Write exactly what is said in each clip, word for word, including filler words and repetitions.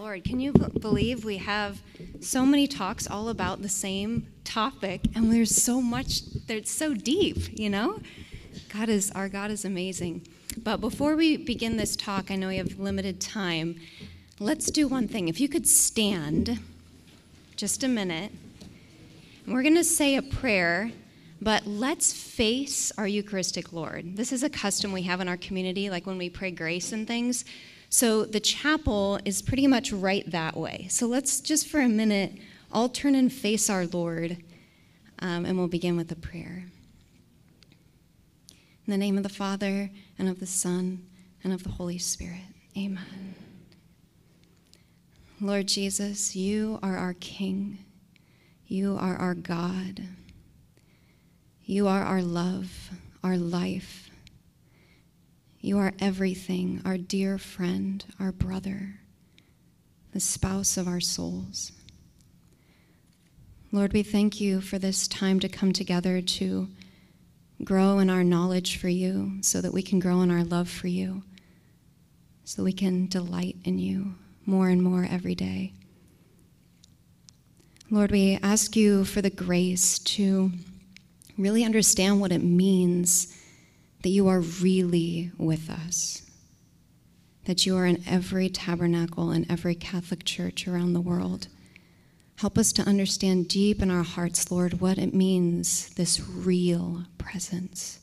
Lord. Can you b- believe we have so many talks all about the same topic, and there's so much, it's so deep, you know? God is, our God is amazing. But before we begin this talk, I know we have limited time. Let's do one thing. If you could stand just a minute, and we're going to say a prayer, but let's face our Eucharistic Lord. This is a custom we have in our community, like when we pray grace and things. So the chapel is pretty much right that way. So let's just for a minute all turn and face our Lord, um, and we'll begin with a prayer. In the name of the Father, and of the Son, and of the Holy Spirit. Amen. Lord Jesus, you are our King. You are our God. You are our love, our life. You are everything, our dear friend, our brother, the spouse of our souls. Lord, we thank you for this time to come together to grow in our knowledge for you so that we can grow in our love for you, so we can delight in you more and more every day. Lord, we ask you for the grace to really understand what it means that you are really with us, that you are in every tabernacle and every Catholic church around the world. Help us to understand deep in our hearts, Lord, what it means, this real presence.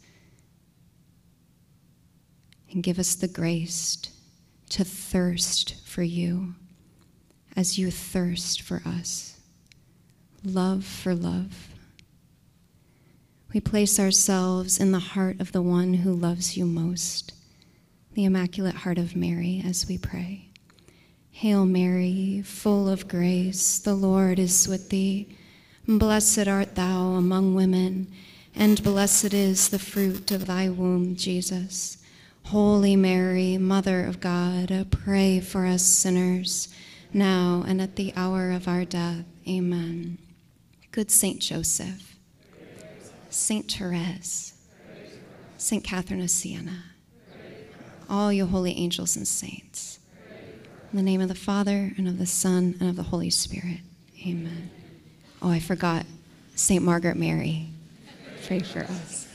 And give us the grace to thirst for you as you thirst for us. Love for love. We place ourselves in the heart of the one who loves you most, the Immaculate Heart of Mary, as we pray. Hail Mary, full of grace, the Lord is with thee. Blessed art thou among women, and blessed is the fruit of thy womb, Jesus. Holy Mary, Mother of God, pray for us sinners, now and at the hour of our death. Amen. Good Saint Joseph, Saint Therese, Saint Catherine of Siena, all you holy angels and saints. In the name of the Father, and of the Son, and of the Holy Spirit. Amen. Oh, I forgot Saint Margaret Mary. Pray for us.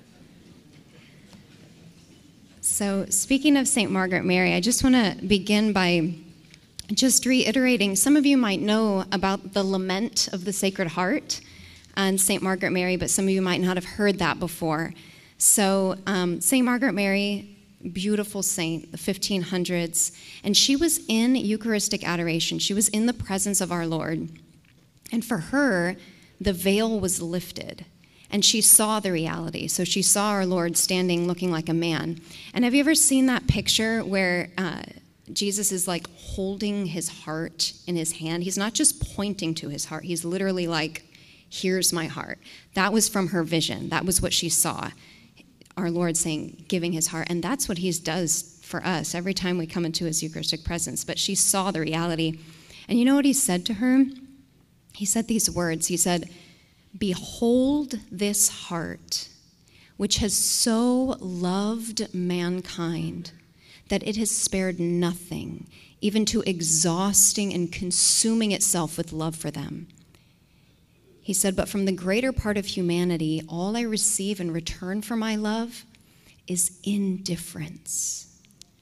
So, speaking of Saint Margaret Mary, I just want to begin by just reiterating, some of you might know about the Lament of the Sacred Heart and Saint Margaret Mary, but some of you might not have heard that before. So um, Saint Margaret Mary, beautiful saint, the fifteen hundreds, and she was in Eucharistic adoration. She was in the presence of our Lord. And for her, the veil was lifted, and she saw the reality. So she saw our Lord standing looking like a man. And have you ever seen that picture where uh, Jesus is like holding his heart in his hand? He's not just pointing to his heart. He's literally like, here's my heart. That was from her vision. That was what she saw. Our Lord saying, giving his heart. And that's what he does for us every time we come into his Eucharistic presence. But she saw the reality. And you know what he said to her? He said these words. He said, "Behold this heart, which has so loved mankind that it has spared nothing, even to exhausting and consuming itself with love for them." He said, "But from the greater part of humanity, all I receive in return for my love is indifference,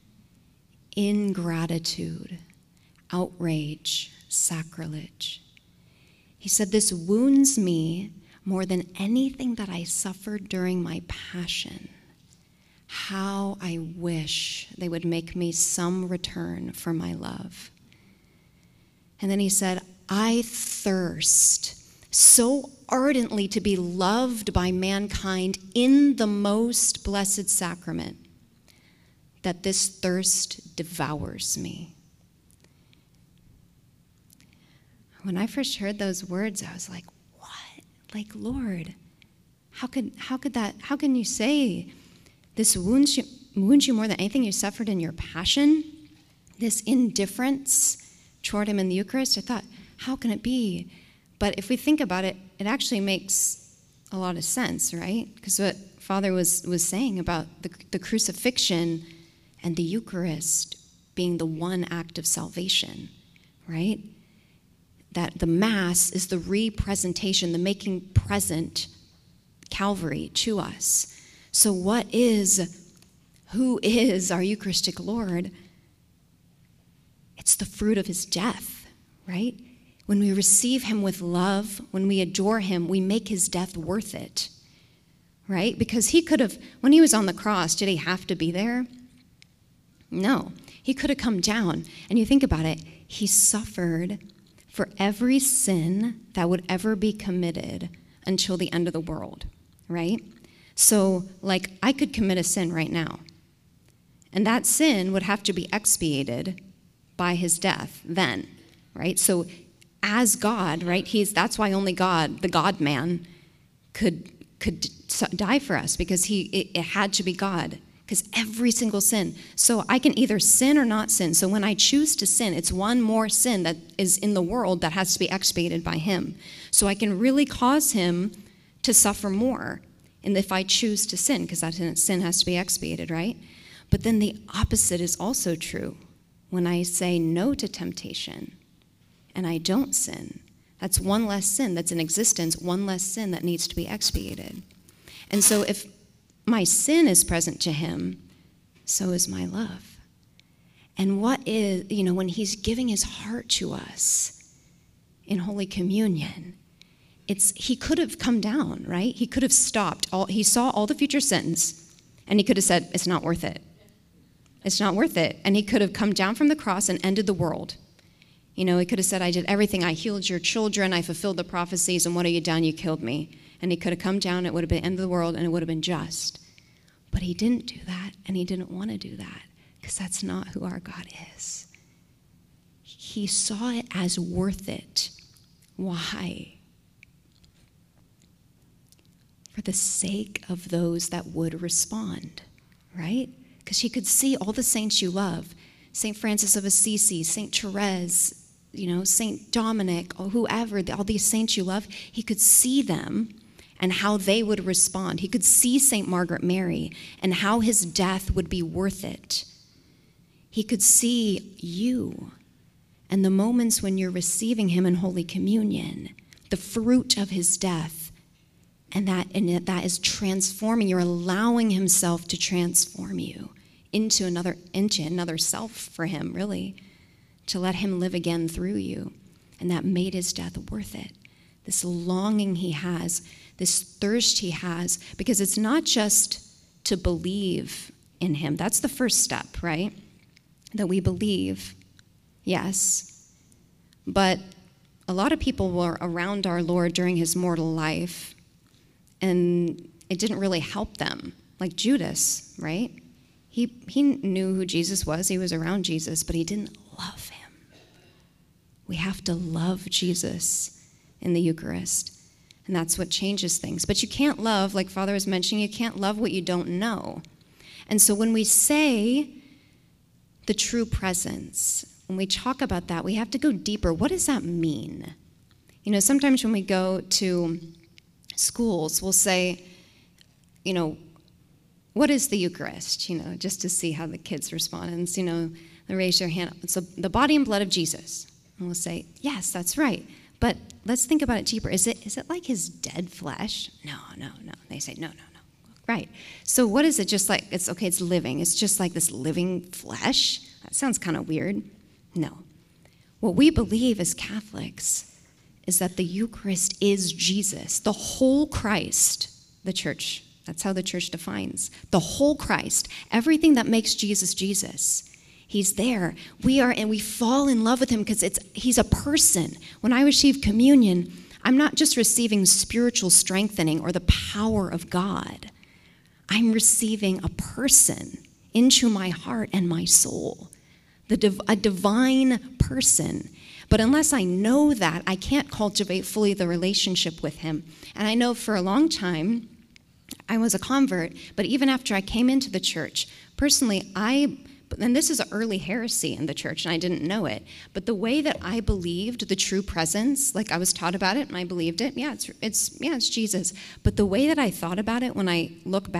ingratitude, outrage, sacrilege." He said, "This wounds me more than anything that I suffered during my passion. How I wish they would make me some return for my love." And then he said, "I thirst so ardently to be loved by mankind in the most blessed sacrament that this thirst devours me." When I first heard those words, I was like, what? Like, Lord, how could how could that, how can you say this wounds you, wounds you more than anything you suffered in your passion? This indifference toward him in the Eucharist? I thought, how can it be? But if we think about it, it actually makes a lot of sense, right? Because what Father was, was saying about the, the crucifixion and the Eucharist being the one act of salvation. right? That the Mass is the representation, the making present Calvary to us. So what is, who is our Eucharistic Lord? It's the fruit of his death, right? When we receive him with love, when we adore him, we make his death worth it, right? Because he could have, when he was on the cross, did he have to be there? No. He could have come down. And you think about it, he suffered for every sin that would ever be committed until the end of the world, right? So, like, I could commit a sin right now, and that sin would have to be expiated by his death then, right? So, as God, right, he's, that's why only God, the God-man, could could die for us, because he it, it had to be God, because every single sin. So I can either sin or not sin. So when I choose to sin, it's one more sin that is in the world that has to be expiated by him. So I can really cause him to suffer more, and if I choose to sin, because that sin has to be expiated, right? But then the opposite is also true. When I say no to temptation and I don't sin, that's one less sin that's in existence, one less sin that needs to be expiated. And so if my sin is present to him, so is my love. And what is, you know, when he's giving his heart to us in Holy Communion, it's, he could have come down, right? He could have stopped. All, he saw all the future sins, and he could have said, it's not worth it. It's not worth it. And he could have come down from the cross and ended the world. You know, he could have said, I did everything. I healed your children. I fulfilled the prophecies. And what have you done? You killed me. And he could have come down. It would have been the end of the world, and it would have been just. But he didn't do that, and he didn't want to do that, because that's not who our God is. He saw it as worth it. Why? For the sake of those that would respond, right? Because he could see all the saints you love, Saint Francis of Assisi, Saint Therese, you know, Saint Dominic, or whoever, all these saints you love, he could see them and how they would respond. He could see Saint Margaret Mary and how his death would be worth it. He could see you and the moments when you're receiving him in Holy Communion, the fruit of his death, and that, and that is transforming. You're allowing himself to transform you into another, into another self for him, really, to let him live again through you. And that made his death worth it. This longing he has, this thirst he has, because it's not just to believe in him. That's the first step, right? That we believe, yes. But a lot of people were around our Lord during his mortal life, and it didn't really help them. Like Judas, right? He, he knew who Jesus was. He was around Jesus, but he didn't love him. We have to love Jesus in the Eucharist. And that's what changes things. But you can't love, like Father was mentioning, you can't love what you don't know. And so when we say the true presence, when we talk about that, we have to go deeper. What does that mean? You know, sometimes when we go to schools, we'll say, you know, what is the Eucharist? You know, just to see how the kids respond. And, you know, they raise their hand up. It's the body and blood of Jesus. And we'll say, yes, that's right. But let's think about it deeper. Is it is it like his dead flesh? No, no, no. They say, no, no, no. Right. So what is it? Just like, it's okay, it's living. It's just like this living flesh? That sounds kind of weird. No. What we believe as Catholics is that the Eucharist is Jesus, the whole Christ, the church. That's how the church defines. The whole Christ, everything that makes Jesus Jesus. He's there. We are, and we fall in love with him because it's he's a person. When I receive communion, I'm not just receiving spiritual strengthening or the power of God. I'm receiving a person into my heart and my soul, the div- a divine person. But unless I know that, I can't cultivate fully the relationship with him. And I know for a long time, I was a convert, but even after I came into the church, personally, I, and this is an early heresy in the church, and I didn't know it, but the way that I believed the true presence, like I was taught about it, and I believed it, yeah, it's, it's, yeah, it's Jesus. But the way that I thought about it when I look back,